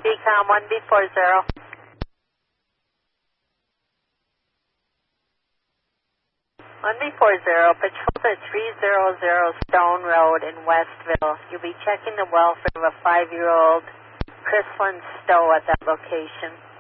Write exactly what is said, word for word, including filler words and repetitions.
Decom one B four zero. one B four zero, patrols at three hundred Stone Road in Westville. You'll be checking the welfare of a five-year-old Chryslin Stowe at that location.